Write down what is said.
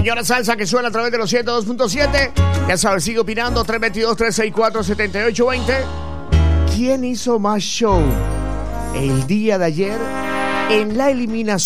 Señora Salsa que suena a través de los 102.7. Ya sabes, sigue opinando. 322-364-7820. ¿Quién hizo más show el día de ayer en la eliminación